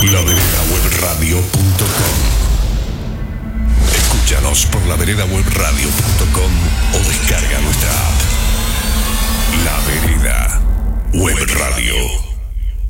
laveredawebradio.com. Escúchanos por laveredawebradio.com o descarga nuestra app. La Vereda Web Radio.